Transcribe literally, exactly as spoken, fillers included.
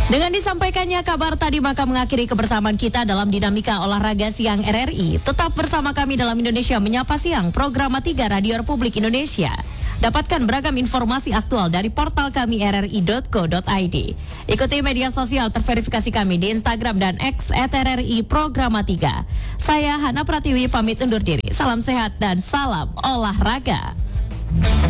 Dengan disampaikannya kabar tadi maka mengakhiri kebersamaan kita dalam dinamika olahraga siang R R I. Tetap bersama kami dalam Indonesia Menyapa Siang, program tiga Radio Republik Indonesia. Dapatkan beragam informasi aktual dari portal kami r r i dot co dot i d. Ikuti media sosial terverifikasi kami di Instagram dan X at R R I Programa tiga. Saya Hana Pratiwi pamit undur diri. Salam sehat dan salam olahraga.